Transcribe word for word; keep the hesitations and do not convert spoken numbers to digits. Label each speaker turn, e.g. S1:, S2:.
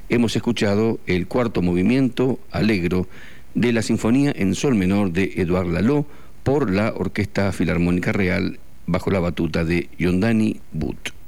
S1: hemos escuchado el cuarto movimiento, Allegro, de la Sinfonía en Sol menor de Édouard Lalo por la Orquesta Filarmónica Real bajo la batuta de Yondani But.